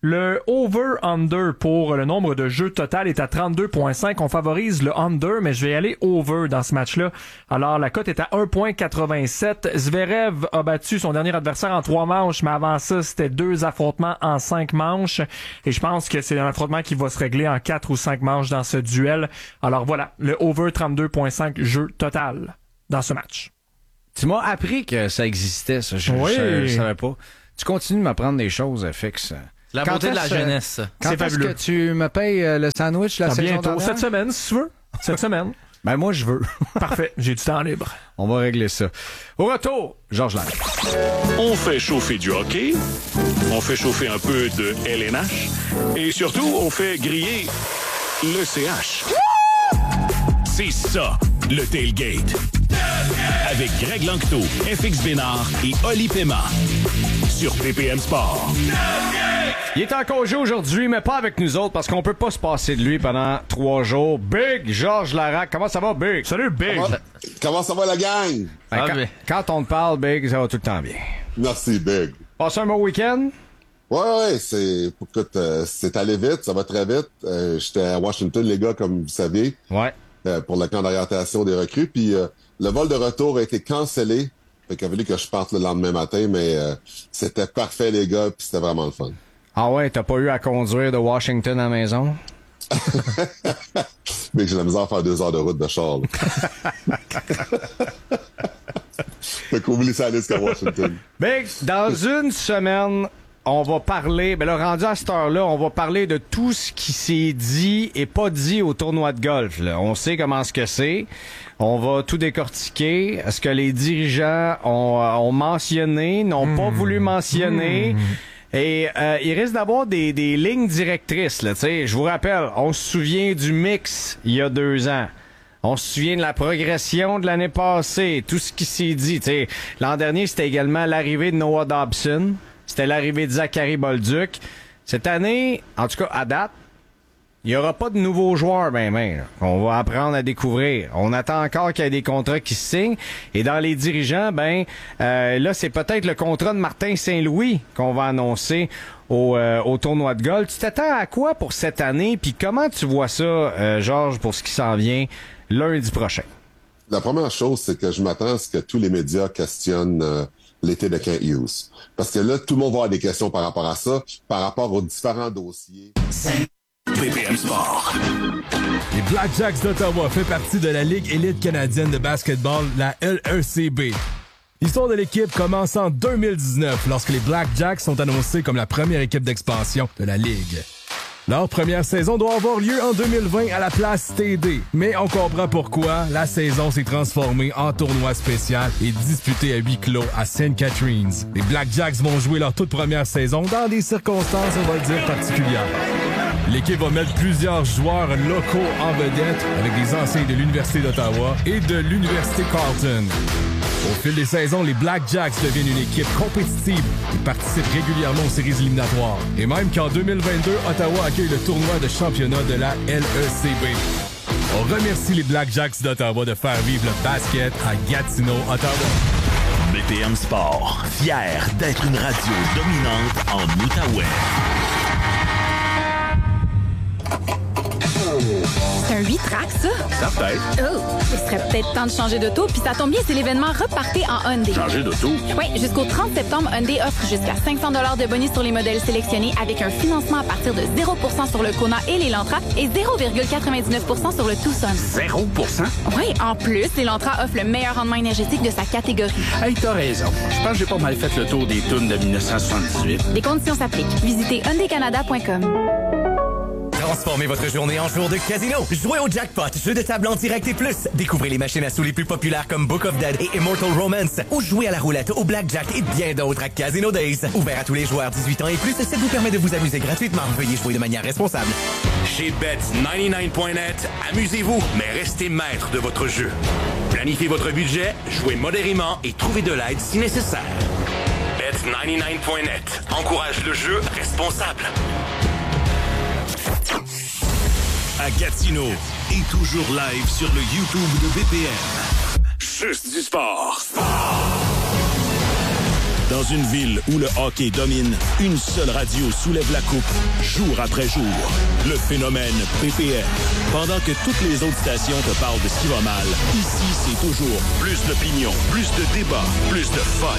Le over-under pour le nombre de jeux total est à 32,5. On favorise le under, mais je vais aller over dans ce match-là. Alors, la cote est à 1,87. Zverev a battu son dernier adversaire en 3 manches, mais avant ça, c'était 2 affrontements en 5 manches. Et je pense que c'est un affrontement qui va se régler en 4 ou 5 manches dans ce duel. Alors voilà, le over 32,5 jeux total dans ce match. Tu m'as appris que ça existait, ça. Je savais pas. Tu continues de m'apprendre des choses, FX. La beauté de la jeunesse. C'est fabuleux. Est-ce que tu me payes le sandwich la saison bientôt, dernière? cette semaine, si tu veux. Cette semaine. Ben moi, je veux. Parfait, j'ai du temps libre. On va régler ça. Au retour, Georges Larac. On fait chauffer du hockey, on fait chauffer un peu de LNH, et surtout, on fait griller le CH. C'est ça, le tailgate. Avec Greg Lanctot, FX Bénard et Oli Pema. Sur PPM Sport. Il est en congé aujourd'hui, mais pas avec nous autres parce qu'on peut pas se passer de lui pendant 3 jours. Big Georges Larac, comment ça va, Big? Salut, Big! Comment ça va, la gang? Quand on te parle, Big, ça va tout le temps bien. Merci, Big. Passez un bon week-end? Ouais, écoute, c'est allé vite, ça va très vite. J'étais à Washington, les gars, comme vous savez. Ouais. Pour le camp d'orientation des recrues, puis le vol de retour a été cancellé. Fait qu'il a fallu que je parte le lendemain matin, mais c'était parfait, les gars, puis c'était vraiment le fun. Ah ouais, t'as pas eu à conduire de Washington à la maison? Mais j'ai la misère à faire 2 heures de route de char. Fait qu'on vous laisse aller jusqu'à Washington. Big, dans une semaine, on va parler, ben là, rendu à cette heure-là, on va parler de tout ce qui s'est dit et pas dit au tournoi de golf. Là. On sait comment ce que c'est. On va tout décortiquer. Est-ce que les dirigeants ont mentionné, n'ont pas voulu mentionner? Et il risque d'avoir des lignes directrices. Là, t'sais. Je vous rappelle, on se souvient du mix il y a 2 ans. On se souvient de la progression de l'année passée, tout ce qui s'est dit. T'sais. L'an dernier, c'était également l'arrivée de Noah Dobson. C'était l'arrivée de Zachary Bolduc. Cette année, en tout cas à date, il n'y aura pas de nouveaux joueurs, on va apprendre à découvrir. On attend encore qu'il y ait des contrats qui se signent. Et dans les dirigeants, là, c'est peut-être le contrat de Martin Saint-Louis qu'on va annoncer au tournoi de golf. Tu t'attends à quoi pour cette année? Puis comment tu vois ça, Georges, pour ce qui s'en vient lundi prochain? La première chose, c'est que je m'attends à ce que tous les médias questionnent l'été de Kent Hughes. Parce que là, tout le monde va avoir des questions par rapport à ça, par rapport aux différents dossiers. PPM Sport. Les Blackjacks d'Ottawa fait partie de la Ligue élite canadienne de basketball, la LECB. L'histoire de l'équipe commence en 2019, lorsque les Blackjacks sont annoncés comme la première équipe d'expansion de la Ligue. Leur première saison doit avoir lieu en 2020 à la place TD. Mais on comprend pourquoi la saison s'est transformée en tournoi spécial et disputé à huis clos à St. Catharines. Les Blackjacks vont jouer leur toute première saison dans des circonstances, on va le dire, particulières. L'équipe va mettre plusieurs joueurs locaux en vedette avec des anciens de l'Université d'Ottawa et de l'Université Carleton. Au fil des saisons, les Blackjacks deviennent une équipe compétitive et participent régulièrement aux séries éliminatoires. Et même qu'en 2022, Ottawa accueille le tournoi de championnat de la LECB. On remercie les Blackjacks d'Ottawa de faire vivre le basket à Gatineau, Ottawa. BPM Sport, fier d'être une radio dominante en Outaouais. C'est un 8-track, ça? Ça peut-être. Oh, il serait peut-être temps de changer d'auto, puis ça tombe bien, c'est l'événement Repartez en Hyundai. Changer d'auto? Oui, jusqu'au 30 septembre, Hyundai offre jusqu'à 500 $ de bonus sur les modèles sélectionnés avec un financement à partir de 0% sur le Kona et l'Elantra et 0,99% sur le Tucson. 0%? Oui, en plus, l'Elantra offre le meilleur rendement énergétique de sa catégorie. Hey, t'as raison. Je pense que j'ai pas mal fait le tour des tunes de 1978. Des conditions s'appliquent. Visitez HyundaiCanada.com. Transformez votre journée en jour de casino. Jouez au jackpot, jeu de table en direct et plus. Découvrez les machines à sous les plus populaires comme Book of Dead et Immortal Romance. Ou jouez à la roulette, au blackjack et bien d'autres à Casino Days. Ouvert à tous les joueurs 18 ans et plus, ça vous permet de vous amuser gratuitement. Veuillez jouer de manière responsable. Chez Bet99.net, amusez-vous, mais restez maître de votre jeu. Planifiez votre budget, jouez modérément et trouvez de l'aide si nécessaire. Bet99.net encourage le jeu responsable. À Gatineau et toujours live sur le YouTube de BPM. Juste du sport. Dans une ville où le hockey domine, une seule radio soulève la coupe, jour après jour. Le phénomène PPM. Pendant que toutes les autres stations te parlent de ce qui va mal, ici, c'est toujours plus d'opinion, plus de débat, plus de fun.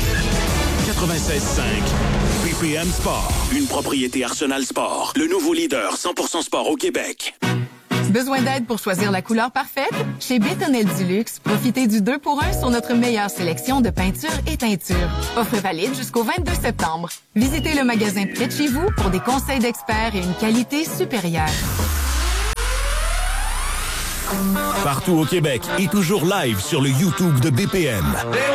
96.5 PPM Sport. Une propriété Arsenal Sport. Le nouveau leader 100% sport au Québec. Besoin d'aide pour choisir la couleur parfaite? Chez Bétonnel Dulux, profitez du 2 pour 1 sur notre meilleure sélection de peintures et teintures. Offre valide jusqu'au 22 septembre. Visitez le magasin près de chez vous pour des conseils d'experts et une qualité supérieure. Partout au Québec et toujours live sur le YouTube de BPM.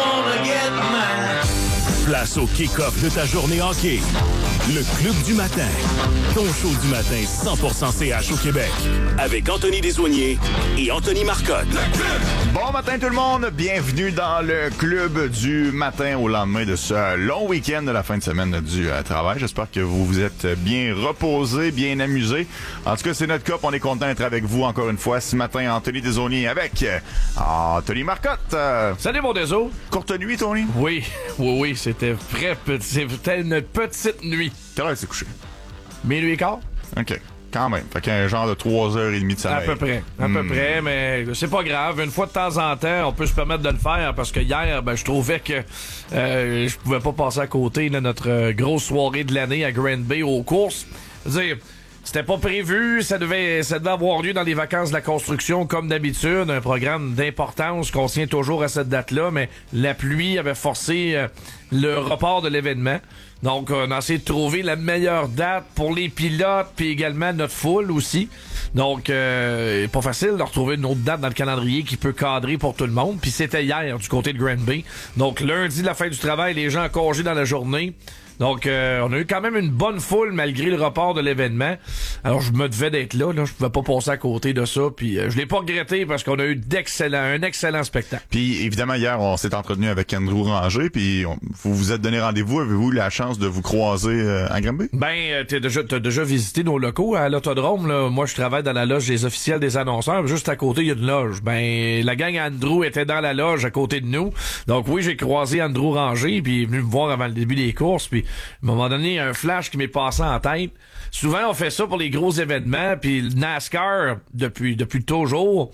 Place au kick-off de ta journée hockey. Le Club du matin. Ton show du matin 100% CH au Québec. Avec Anthony Desaulniers et Anthony Marcotte. Bon matin tout le monde. Bienvenue dans le Club du matin au lendemain de ce long week-end de la fin de semaine du travail. J'espère que vous vous êtes bien reposés, bien amusés. En tout cas, c'est notre cas. On est content d'être avec vous encore une fois ce matin. Anthony Desaulniers avec Anthony Marcotte. Salut mon Deso. Courte nuit, Tony? Oui. C'était une petite nuit. Quelle heure t'es couché? Minuit et quart. OK. Quand même. Fait qu'un genre de 3h30 de sommeil. À peu près, mais c'est pas grave. Une fois de temps en temps, on peut se permettre de le faire parce que hier, je trouvais que je pouvais pas passer à côté de notre grosse soirée de l'année à Grand Bay aux courses. Je veux dire, c'était pas prévu, ça devait avoir lieu dans les vacances de la construction comme d'habitude, un programme d'importance qu'on tient toujours à cette date-là, mais la pluie avait forcé le report de l'événement. Donc, on a essayé de trouver la meilleure date pour les pilotes, puis également notre foule aussi. Donc, pas facile de retrouver une autre date dans le calendrier qui peut cadrer pour tout le monde. Puis c'était hier du côté de Grand Bay. Donc, lundi, la fin du travail, les gens en congé dans la journée. Donc, on a eu quand même une bonne foule malgré le report de l'événement. Alors, je me devais d'être là. Je pouvais pas passer à côté de ça. Puis, je l'ai pas regretté parce qu'on a eu un excellent spectacle. Puis, évidemment, hier, on s'est entretenu avec Andrew Ranger. Puis, vous vous êtes donné rendez-vous. Avez-vous eu la chance de vous croiser à Granby? T'as déjà visité nos locaux à l'autodrome. Là. Moi, je travaille dans la loge des officiels des annonceurs. Juste à côté, il y a une loge. La gang Andrew était dans la loge à côté de nous. Donc, oui, j'ai croisé Andrew Ranger. Puis, il est venu me voir avant le début des courses. Puis, à un moment donné, il y a un flash qui m'est passé en tête. Souvent, on fait ça pour les gros événements, puis le NASCAR, depuis toujours,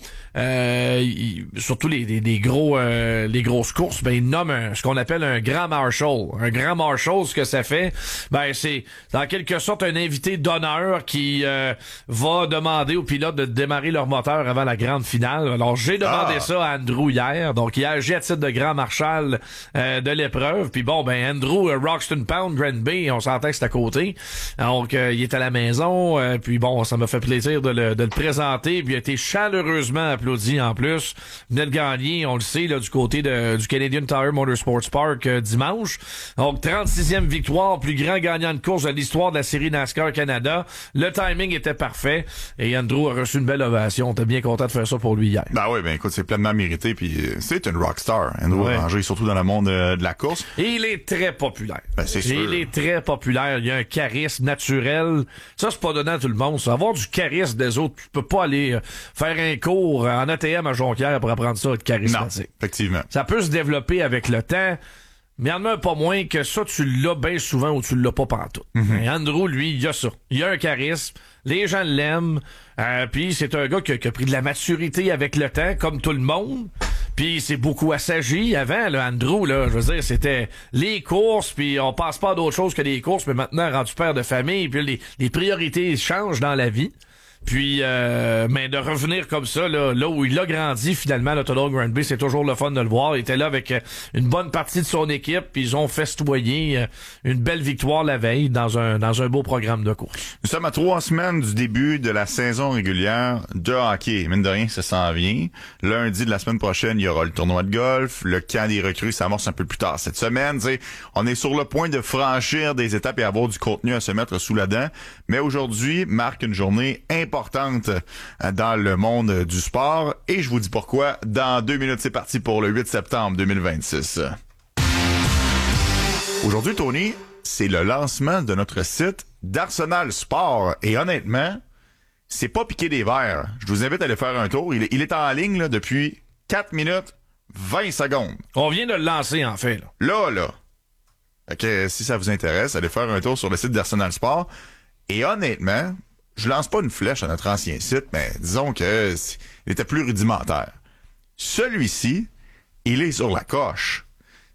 surtout les grosses courses, ils nomment ce qu'on appelle un grand marshal. Un grand marshal, ce que ça fait, c'est en quelque sorte un invité d'honneur qui va demander aux pilotes de démarrer leur moteur avant la grande finale. Alors, j'ai demandé ça à Andrew hier. Donc, hier, j'ai à titre de grand marshal de l'épreuve. Puis bon, Andrew, Roxton Pound, Grand Bay, on s'entend que c'est à côté. Donc, il est à la maison, puis bon, ça m'a fait plaisir de le présenter, puis il a été chaleureusement applaudi en plus. Il venait de gagner, on le sait, là, du côté du Canadian Tire Motorsports Park dimanche. Donc, 36e victoire, plus grand gagnant de course de l'histoire de la série NASCAR Canada. Le timing était parfait, et Andrew a reçu une belle ovation. On était bien content de faire ça pour lui hier. Oui, écoute, c'est pleinement mérité, puis c'est une rockstar, Andrew Ranger, surtout dans le monde de la course. Et il est très populaire. C'est sûr. Il est très populaire, il a un charisme naturel. Ça, c'est pas donné à tout le monde. Ça. Avoir du charisme des autres, tu peux pas aller faire un cours en ATM à Jonquière pour apprendre ça, être charismatique. Non, effectivement. Ça peut se développer avec le temps, mais il y en a pas moins que ça, tu l'as bien souvent ou tu l'as pas pantoute. Andrew, lui, il a ça. Il a un charisme. Les gens l'aiment. Puis c'est un gars qui a pris de la maturité avec le temps, comme tout le monde. Puis c'est beaucoup assagi. Avant, là, Andrew, là, je veux dire, c'était les courses, puis on passe pas à d'autres choses que les courses, mais maintenant, rendu père de famille, puis les priorités changent dans la vie. Puis, mais de revenir comme ça, là où il a grandi finalement, l'autodrome Grand Bay, c'est toujours le fun de le voir. Il était là avec une bonne partie de son équipe, puis ils ont festoyé une belle victoire la veille dans un beau programme de course. Nous sommes à 3 semaines du début de la saison régulière de hockey. Mine de rien, ça s'en vient. Lundi de la semaine prochaine, il y aura le tournoi de golf. Le camp des recrues s'amorce un peu plus tard cette semaine. T'sais, on est sur le point de franchir des étapes et avoir du contenu à se mettre sous la dent. Mais aujourd'hui marque une journée importante dans le monde du sport. Et je vous dis pourquoi. Dans 2 minutes, c'est parti pour le 8 septembre 2026. Aujourd'hui, Tony, c'est le lancement de notre site d'Arsenal Sport. Et honnêtement, c'est pas piquer des verres. Je vous invite à aller faire un tour. Il est en ligne là, depuis 4 minutes 20 secondes. On vient de le lancer, en fait. Là. Fait que si ça vous intéresse, allez faire un tour sur le site d'Arsenal Sport. Et honnêtement, je lance pas une flèche à notre ancien site, mais disons que il était plus rudimentaire. Celui-ci, il est sur la coche.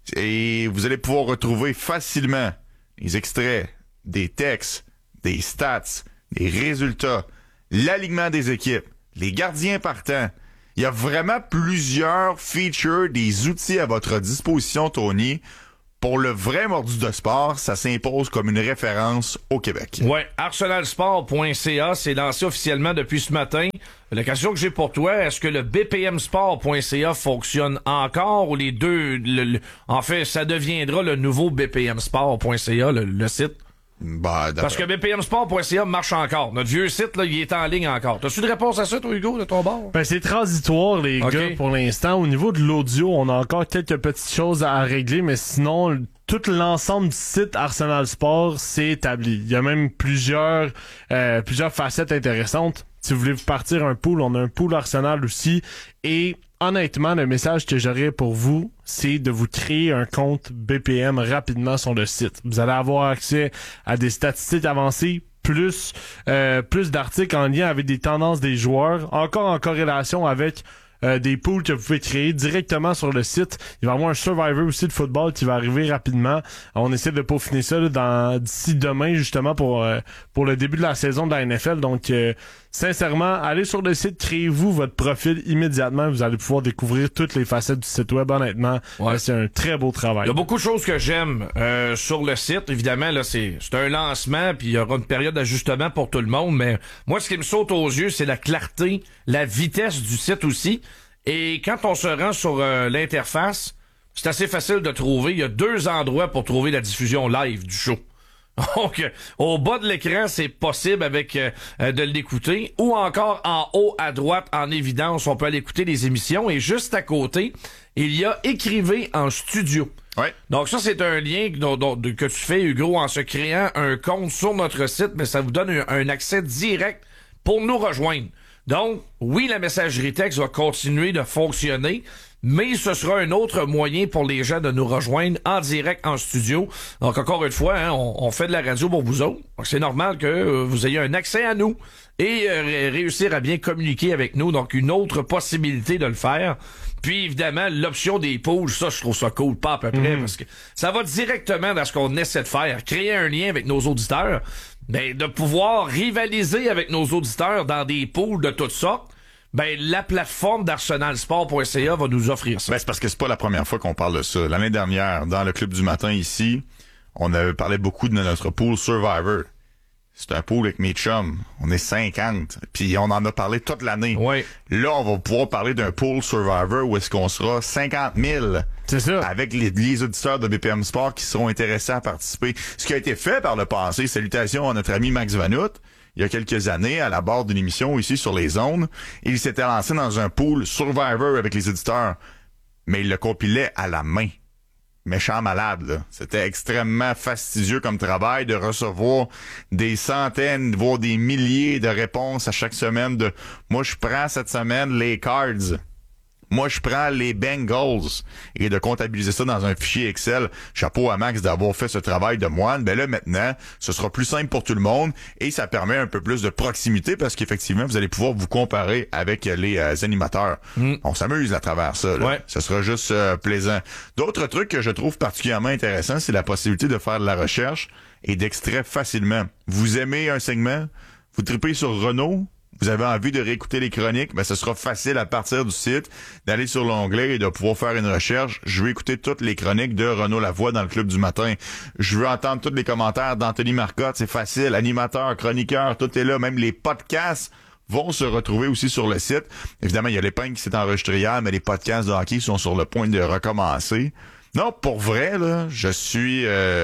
Et vous allez pouvoir retrouver facilement les extraits, des textes, des stats, des résultats, l'alignement des équipes, les gardiens partants. Il y a vraiment plusieurs features, des outils à votre disposition, Tony. Pour le vrai mordu de sport, ça s'impose comme une référence au Québec. Ouais, arsenalsport.ca, c'est lancé officiellement depuis ce matin. La question que j'ai pour toi, est-ce que le bpmsport.ca fonctionne encore ou les deux... en fait, ça deviendra le nouveau bpmsport.ca, le site? Bah, parce que bpmsport.ca marche encore. Notre vieux site, là, il est en ligne encore. T'as-tu une réponse à ça, toi, Hugo, de ton bord? Ben, c'est transitoire, les gars, pour l'instant. Au niveau de l'audio, on a encore quelques petites choses à régler, mais sinon, tout l'ensemble du site Arsenal Sport, c'est établi. Il y a même plusieurs facettes intéressantes. Si vous voulez vous partir un pool, on a un pool Arsenal aussi. Et honnêtement, le message que j'aurais pour vous, c'est de vous créer un compte BPM rapidement sur le site. Vous allez avoir accès à des statistiques avancées, plus d'articles en lien avec des tendances des joueurs, encore en corrélation avec des pools que vous pouvez créer directement sur le site. Il va y avoir un Survivor aussi de football qui va arriver rapidement. On essaie de peaufiner ça d'ici demain, justement, pour le début de la saison de la NFL. Donc, sincèrement, allez sur le site, créez-vous votre profil immédiatement. Vous allez pouvoir découvrir toutes les facettes du site web. Honnêtement, c'est un très beau travail. Il y a beaucoup de choses que j'aime sur le site. Évidemment, là, c'est un lancement, puis il y aura une période d'ajustement pour tout le monde. Mais moi, ce qui me saute aux yeux, c'est la clarté, la vitesse du site aussi. Et quand on se rend sur l'interface, c'est assez facile de trouver. Il y a 2 endroits pour trouver la diffusion live du show. Donc, au bas de l'écran, c'est possible avec de l'écouter. Ou encore en haut à droite, en évidence, on peut aller écouter les émissions. Et juste à côté, il y a Écrivez en studio. Ouais. Donc ça, c'est un lien que tu fais, Hugo, en se créant un compte sur notre site, mais ça vous donne un accès direct pour nous rejoindre. Donc, oui, la messagerie texte va continuer de fonctionner, mais ce sera un autre moyen pour les gens de nous rejoindre en direct en studio. Donc, encore une fois, hein, on fait de la radio pour vous autres. Donc, c'est normal que vous ayez un accès à nous et réussir à bien communiquer avec nous. Donc, une autre possibilité de le faire. Puis, évidemment, l'option des pools, ça, je trouve ça cool, pas à peu près, parce que ça va directement dans ce qu'on essaie de faire. Créer un lien avec nos auditeurs. Ben, de pouvoir rivaliser avec nos auditeurs dans des pools de toutes sortes, ben, la plateforme d'arsenalsport.ca va nous offrir ça. Ben, c'est parce que c'est pas la première fois qu'on parle de ça. L'année dernière, dans le Club du matin ici, on avait parlé beaucoup de notre pool Survivor. C'est un pool avec mes chums. On est 50. Puis on en a parlé toute l'année. Oui. Là, on va pouvoir parler d'un pool Survivor où est-ce qu'on sera 50 000. C'est ça. Avec les auditeurs de BPM Sport qui seront intéressés à participer. Ce qui a été fait par le passé, salutations à notre ami Max Vanout, il y a quelques années, à la barre d'une émission ici sur les ondes, il s'était lancé dans un pool Survivor avec les auditeurs. Mais il le compilait à la main. Méchant malade, là. C'était extrêmement fastidieux comme travail de recevoir des centaines, voire des milliers de réponses à chaque semaine de « Moi, je prends cette semaine les Cards. Moi, je prends les Bengals. » Et de comptabiliser ça dans un fichier Excel. Chapeau à Max d'avoir fait ce travail de moine. Ben là, maintenant, ce sera plus simple pour tout le monde et ça permet un peu plus de proximité parce qu'effectivement, vous allez pouvoir vous comparer avec les animateurs. On s'amuse à travers ça. Là. Ouais. Ce sera juste plaisant. D'autres trucs que je trouve particulièrement intéressants, c'est la possibilité de faire de la recherche et d'extraire facilement. Vous aimez un segment? Vous tripez sur Renault? Vous avez envie de réécouter les chroniques, ben ce sera facile à partir du site d'aller sur l'onglet et de pouvoir faire une recherche. Je veux écouter toutes les chroniques de Renaud Lavoie dans le Club du matin. Je veux entendre tous les commentaires d'Anthony Marcotte, c'est facile. Animateur, chroniqueur, tout est là. Même les podcasts vont se retrouver aussi sur le site. Évidemment, il y a l'épingle qui s'est enregistrée hier, mais les podcasts de hockey sont sur le point de recommencer. Non, pour vrai, là, je suis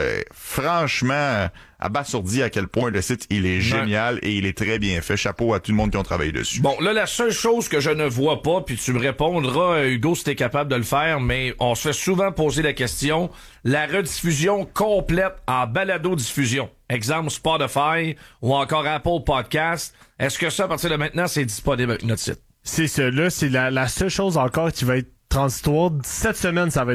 franchement abasourdi à quel point le site, il est génial et il est très bien fait. Chapeau à tout le monde qui ont travaillé dessus. Bon, là, la seule chose que je ne vois pas, puis tu me répondras, Hugo, si t'es capable de le faire, mais on se fait souvent poser la question, la rediffusion complète en balado-diffusion. Exemple, Spotify ou encore Apple Podcast. Est-ce que ça, à partir de maintenant, c'est disponible avec notre site? C'est ça. Là, c'est la seule chose encore qui va être transitoire. Cette semaine, ça va être fait.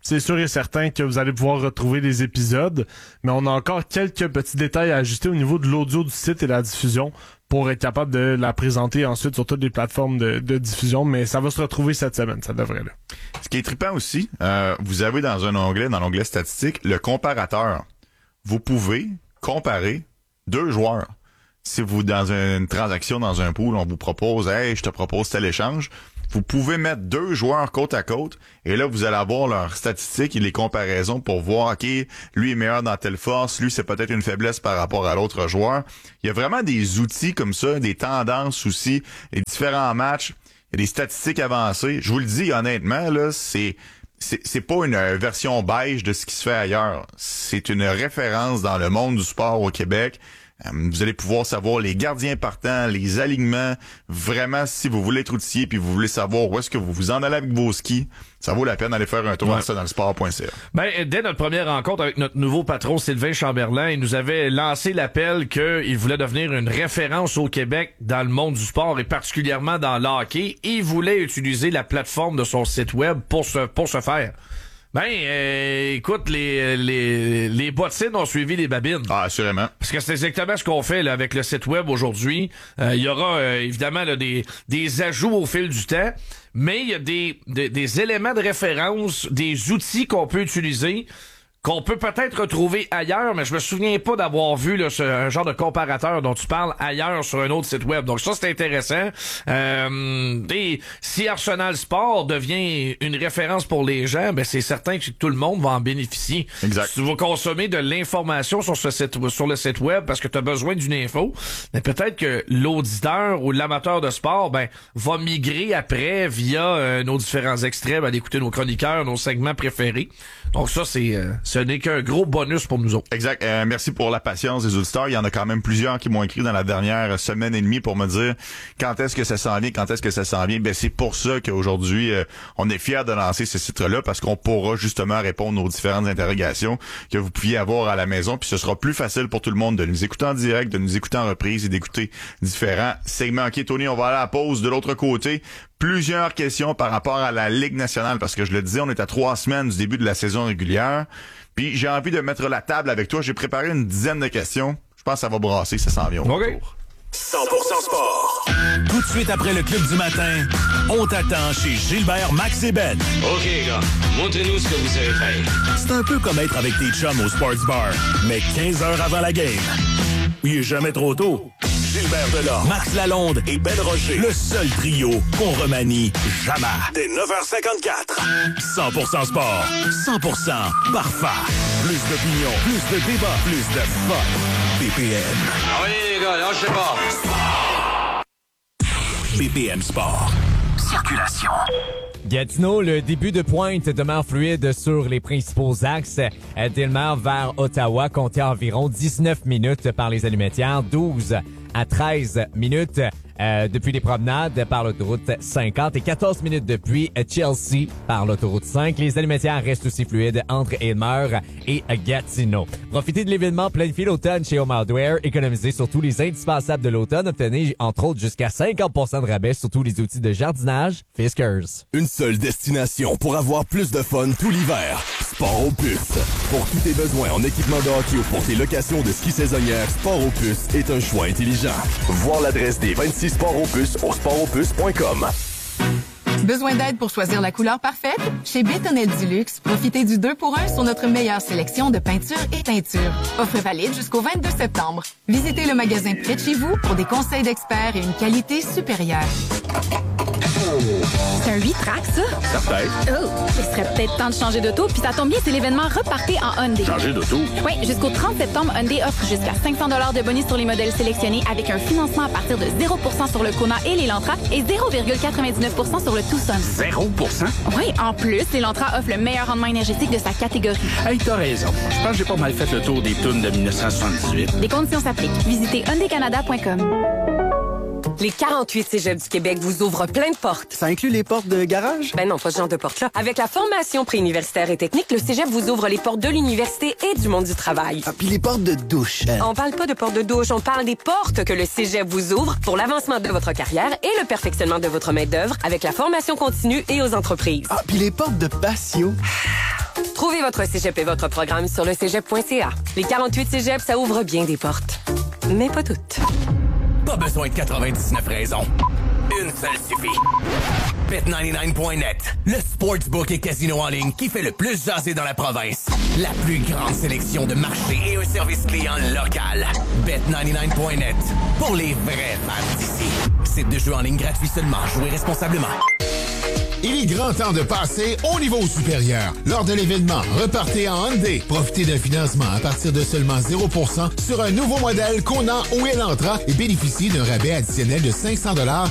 c'est sûr et certain que vous allez pouvoir retrouver les épisodes, mais on a encore quelques petits détails à ajuster au niveau de l'audio du site et la diffusion pour être capable de la présenter ensuite sur toutes les plateformes de diffusion, mais ça va se retrouver cette semaine, ça devrait là. Ce qui est trippant aussi, vous avez dans l'onglet statistique, le comparateur. Vous pouvez comparer 2 joueurs. Si vous, dans une transaction, dans un pool, on vous propose, hey, je te propose tel échange, vous pouvez mettre 2 joueurs côte à côte et là, vous allez avoir leurs statistiques et les comparaisons pour voir, OK, lui est meilleur dans telle force, lui, c'est peut-être une faiblesse par rapport à l'autre joueur. Il y a vraiment des outils comme ça, des tendances aussi, les différents matchs, il y a des statistiques avancées. Je vous le dis honnêtement, là, c'est pas une version beige de ce qui se fait ailleurs. C'est une référence dans le monde du sport au Québec. Vous allez pouvoir savoir les gardiens partants, les alignements. Vraiment, si vous voulez être outillé puis vous voulez savoir où est-ce que vous vous en allez avec vos skis, ça vaut la peine d'aller faire un tour à ça dans le sport.ca. Ben, dès notre première rencontre avec notre nouveau patron Sylvain Chamberlain, il nous avait lancé l'appel qu'il voulait devenir une référence au Québec dans le monde du sport et particulièrement dans l'hockey. Il voulait utiliser la plateforme de son site web pour se faire. Ben, écoute, les bottines ont suivi les babines. Ah, assurément. Parce que c'est exactement ce qu'on fait là, avec le site web aujourd'hui. Il y aura évidemment là, des ajouts au fil du temps, mais il y a des éléments de référence, des outils qu'on peut utiliser, qu'on peut peut-être retrouver ailleurs, mais je me souviens pas d'avoir vu là, un genre de comparateur dont tu parles ailleurs sur un autre site web. Donc ça, c'est intéressant. Et si Arsenal Sport devient une référence pour les gens, ben c'est certain que tout le monde va en bénéficier. Exact. Si tu veux consommer de l'information sur le site web parce que tu as besoin d'une info, mais peut-être que l'auditeur ou l'amateur de sport va migrer après via nos différents extraits, d'écouter nos chroniqueurs, nos segments préférés. Donc ça, ce n'est qu'un gros bonus pour nous autres. Exact. Merci pour la patience des auditeurs. Il y en a quand même plusieurs qui m'ont écrit dans la dernière semaine et demie pour me dire quand est-ce que ça s'en vient. Ben c'est pour ça qu'aujourd'hui, on est fiers de lancer ce site-là parce qu'on pourra justement répondre aux différentes interrogations que vous pouviez avoir à la maison. Puis ce sera plus facile pour tout le monde de nous écouter en direct, de nous écouter en reprise et d'écouter différents segments. OK, Tony, on va aller à la pause. De l'autre côté, plusieurs questions par rapport à la Ligue nationale parce que je le disais, on est à 3 semaines du début de la saison régulière. Puis j'ai envie de mettre la table avec toi. J'ai préparé une dizaine de questions. Je pense que ça va brasser, ça s'en vient au retour. 100% sport. Tout de suite après le club du matin, on t'attend chez Gilbert, Max et Ben. OK, gars, montrez-nous ce que vous savez faire. C'est un peu comme être avec tes chums au Sports Bar, mais 15 heures avant la game. Il est jamais trop tôt. Gilbert Delorme, Max Lalonde et Ben Rocher. Le seul trio qu'on remanie jamais. Dès 9h54. 100% sport. 100% parfait. Plus d'opinion, plus de débat, plus de fun. BPM. Ah oui, les gars, lâchez pas. BPM Sport. Circulation. Gatineau, le début de pointe demeure fluide sur les principaux axes. D'Aylmer vers Ottawa, comptez environ 19 minutes par les allumettières, 12 à 13 minutes depuis les promenades par l'autoroute 50 et 14 minutes depuis Chelsea par l'autoroute 5. Les allumettières restent aussi fluides entre Aylmer et Gatineau. Profitez de l'événement Planifiez l'automne chez Home Hardware. Économisez sur tous les indispensables de l'automne. Obtenez entre autres jusqu'à 50% de rabais sur tous les outils de jardinage Fiskars. Une seule destination pour avoir plus de fun tout l'hiver. Sport aux puces. Pour tous tes besoins en équipement de hockey ou pour tes locations de ski saisonnières, Sport aux puces est un choix intelligent. Voir l'adresse des 26 Sport aux puces au sportauxpuces.com. Besoin d'aide pour choisir la couleur parfaite? Chez Bétonnel Duluxe, profitez du 2 pour 1 sur notre meilleure sélection de peintures et teintures. Offre valide jusqu'au 22 septembre. Visitez le magasin près de chez vous pour des conseils d'experts et une qualité supérieure. C'est un 8-track, ça? Certain. Oh, il serait peut-être temps de changer d'auto, puis ça tombe bien, c'est l'événement Repartez en Hyundai. Changer d'auto? Oui, jusqu'au 30 septembre, Hyundai offre jusqu'à 500 $ de bonus sur les modèles sélectionnés avec un financement à partir de 0% sur le Kona et l'Elantra et 0,99% sur le Tucson. 0%? Oui, en plus, l'Elantra offre le meilleur rendement énergétique de sa catégorie. Hey, t'as raison. Je pense que j'ai pas mal fait le tour des tunes de 1978. Des conditions s'appliquent. Visitez hyundaicanada.com. Les 48 cégeps du Québec vous ouvrent plein de portes. Ça inclut les portes de garage? Ben non, pas ce genre de portes-là. Avec la formation préuniversitaire et technique, le cégep vous ouvre les portes de l'université et du monde du travail. Ah, puis les portes de douche. On parle pas de portes de douche, on parle des portes que le cégep vous ouvre pour l'avancement de votre carrière et le perfectionnement de votre main-d'œuvre avec la formation continue et aux entreprises. Ah, puis les portes de patio. Trouvez votre cégep et votre programme sur le cégep.ca. Les 48 cégeps, ça ouvre bien des portes. Mais pas toutes. Pas besoin de 99 raisons. Une seule suffit. Bet99.net, le sportsbook et casino en ligne qui fait le plus jaser dans la province. La plus grande sélection de marchés et un service client local. Bet99.net, pour les vrais fans d'ici. Site de jeu en ligne gratuit seulement. Jouez responsablement. Il est grand temps de passer au niveau supérieur. Lors de l'événement Repartez en Hyundai, profitez d'un financement à partir de seulement 0% sur un nouveau modèle Kona ou Elantra et bénéficiez d'un rabais additionnel de 500$